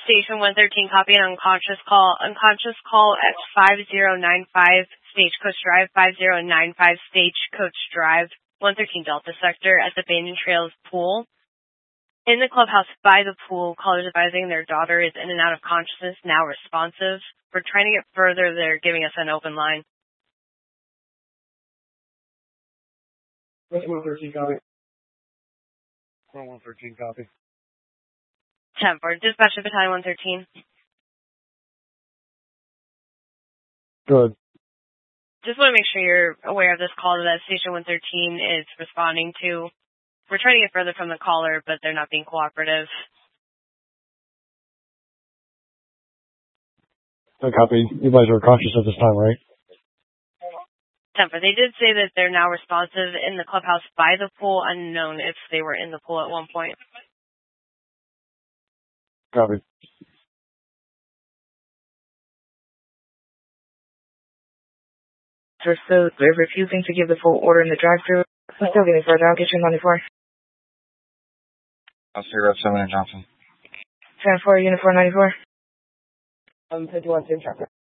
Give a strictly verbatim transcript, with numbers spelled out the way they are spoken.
Station one thirteen, copy an unconscious call. Unconscious call at five zero nine five Stagecoach Drive, five zero nine five Stagecoach Drive, one thirteen Delta Sector at the Banyan Trails pool. In the clubhouse by the pool, callers advising their daughter is in and out of consciousness, now responsive. We're trying to get further. They're giving us an open line. one thirteen, copy. one thirteen, copy. ten four, dispatch to Battalion one thirteen. Good. Just want to make sure you're aware of this call that Station one thirteen is responding to. We're trying to get further from the caller, but they're not being cooperative. I copy. You guys are conscious at this time, right? ten four, they did say that they're now responsive in the clubhouse by the pool, unknown if they were in the pool at one point. Copy. Sir, so they're refusing to give the full order in the drive-thru. I'm still getting further. I'll get you ninety-four. I'll see Rep seven and Johnson. ten four, Unit four ninety-four. I'm fifty-one, same chapter.